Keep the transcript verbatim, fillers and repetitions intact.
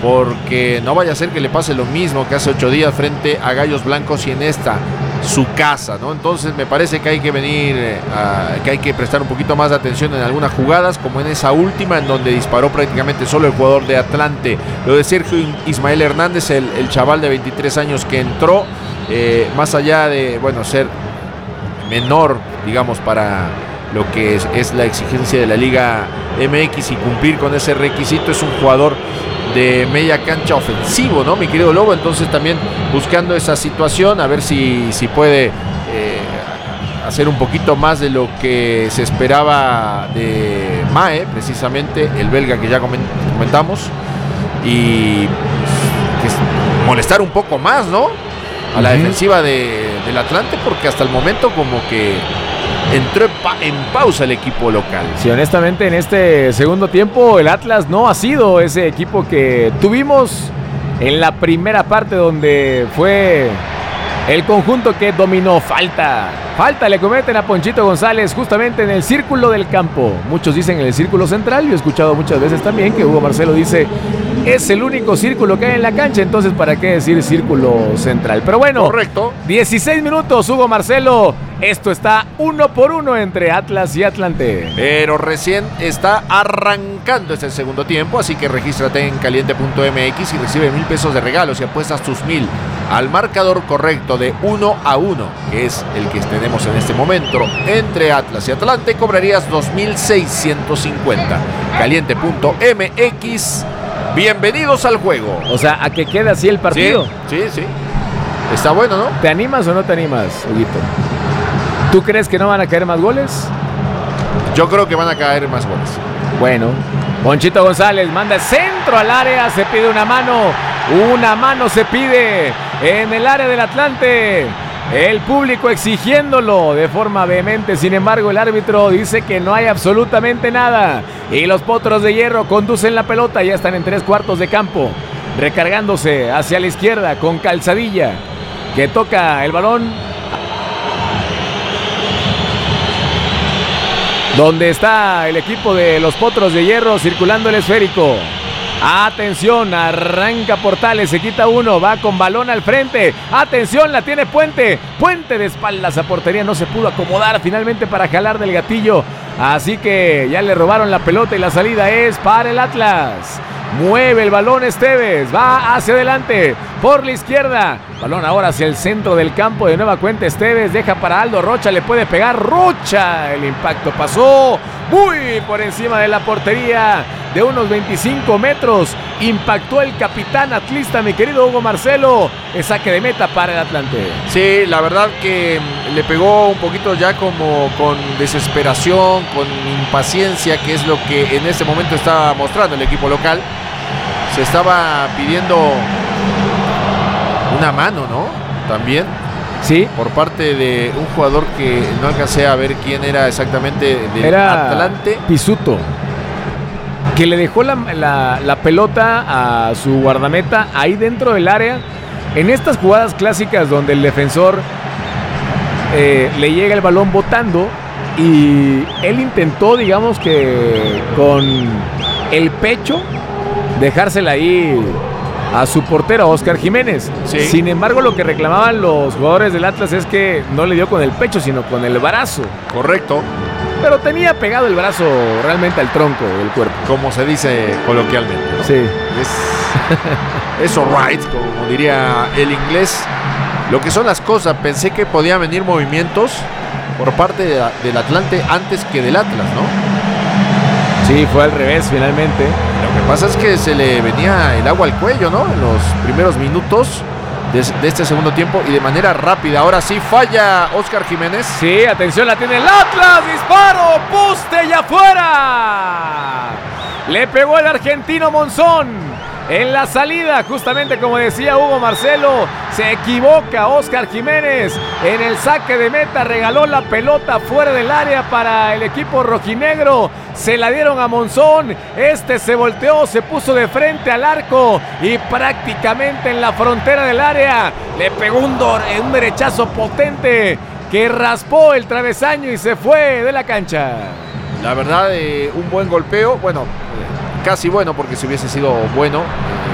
porque no vaya a ser que le pase lo mismo que hace ocho días frente a Gallos Blancos y en esta, su casa, ¿no? Entonces me parece que hay que venir, eh, a, que hay que prestar un poquito más de atención en algunas jugadas, como en esa última, en donde disparó prácticamente solo el jugador de Atlante. Lo de Sergio Ismael Hernández, el, el chaval de veintitrés años que entró, eh, más allá de, bueno, ser menor, digamos, para lo que es, es la exigencia de la Liga M X y cumplir con ese requisito, es un jugador de media cancha ofensivo, ¿no, mi querido Lobo? Entonces también buscando esa situación, a ver si, si puede eh, hacer un poquito más de lo que se esperaba de Mae, precisamente, el belga que ya comentamos, y pues, molestar un poco más, ¿no?, a la uh-huh. defensiva de, del Atlante, porque hasta el momento como que entró en, pa- en pausa el equipo local. Sí, honestamente en este segundo tiempo el Atlas no ha sido ese equipo que tuvimos en la primera parte, donde fue el conjunto que dominó. Falta, falta le cometen a Ponchito González justamente en el círculo del campo. Muchos dicen en el círculo central, yo he escuchado muchas veces también que Hugo Marcelo dice es el único círculo que hay en la cancha, entonces ¿para qué decir círculo central? Pero bueno, correcto. dieciséis minutos, Hugo Marcelo. Esto está uno por uno entre Atlas y Atlante. Pero recién está arrancando este segundo tiempo, así que regístrate en caliente punto m x y recibe mil pesos de regalos y apuestas tus mil al marcador correcto de uno a uno, que es el que tenemos en este momento entre Atlas y Atlante. Cobrarías dos mil seiscientos cincuenta. caliente punto m x. Bienvenidos al juego. O sea, a que quede así el partido. Sí, sí, sí. Está bueno, ¿no? ¿Te animas o no te animas, Huguito? ¿Tú crees que no van a caer más goles? Yo creo que van a caer más goles. Bueno, Ponchito González manda el centro al área, se pide una mano. Una mano se pide en el área del Atlante. El público exigiéndolo de forma vehemente. Sin embargo, el árbitro dice que no hay absolutamente nada. Y los Potros de Hierro conducen la pelota. Ya están en tres cuartos de campo, recargándose hacia la izquierda con Calzadilla, que toca el balón. Donde está el equipo de los Potros de Hierro circulando el esférico. Atención, arranca Portales, se quita uno, va con balón al frente. Atención, la tiene Puente. Puente de espaldas a portería, no se pudo acomodar finalmente para jalar del gatillo. Así que ya le robaron la pelota y la salida es para el Atlas. Mueve el balón Esteves, va hacia adelante por la izquierda. Balón ahora hacia el centro del campo, de nueva cuenta Esteves, deja para Aldo Rocha, le puede pegar Rocha. El impacto pasó muy por encima de la portería, de unos veinticinco metros. Impactó el capitán atlista, mi querido Hugo Marcelo. El saque de meta para el Atlante. Sí, la verdad que le pegó un poquito ya como con desesperación, con impaciencia, que es lo que en este momento está mostrando el equipo local. Se estaba pidiendo una mano, ¿no? También. Sí. Por parte de un jugador que no alcancé a ver quién era exactamente del era Atlante. Pisuto, que le dejó la, la, la pelota a su guardameta ahí dentro del área. En estas jugadas clásicas donde el defensor eh, le llega el balón botando y él intentó, digamos que con el pecho, dejársela ahí a su portero, Oscar Jiménez. Sí. Sin embargo, lo que reclamaban los jugadores del Atlas es que no le dio con el pecho, sino con el brazo. Correcto. Pero tenía pegado el brazo realmente al tronco del cuerpo, como se dice coloquialmente, ¿no? Sí. Es, es alright, como diría el inglés. Lo que son las cosas, pensé que podían venir movimientos por parte de la, del Atlante antes que del Atlas, ¿no? Sí, fue al revés finalmente. Lo que pasa es que se le venía el agua al cuello, ¿no? En los primeros minutos de, de este segundo tiempo y de manera rápida. Ahora sí falla Oscar Jiménez. Sí, atención, la tiene el Atlas. Disparo, poste y afuera. Le pegó el argentino Monzón en la salida, justamente como decía Hugo Marcelo. Se equivoca Oscar Jiménez en el saque de meta, regaló la pelota fuera del área para el equipo rojinegro. Se la dieron a Monzón, este se volteó, se puso de frente al arco y prácticamente en la frontera del área le pegó un, do- un derechazo potente que raspó el travesaño y se fue de la cancha. La verdad, eh, un buen golpeo, bueno, casi bueno, porque si hubiese sido bueno,